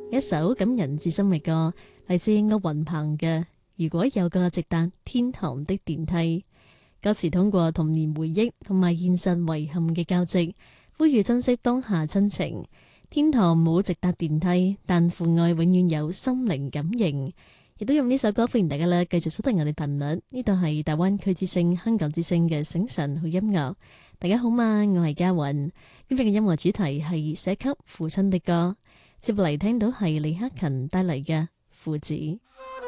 一首感人至深嘅歌，嚟自岳雲鵬嘅《如果有個直達天堂的電梯》。歌詞通過童年回憶同埋現實遺憾嘅交織，呼籲珍惜當下親情。天堂冇直達電梯，但父愛永遠有心靈感應。亦都用呢首歌歡迎大家啦，繼續收聽我哋頻率。呢度係大灣區之聲、香港之聲嘅醒晨好音樂。大家好嘛，我係嘉韻。今日嘅音樂主題係寫給父親的歌。接落嚟聽到係李克勤帶嚟嘅父子。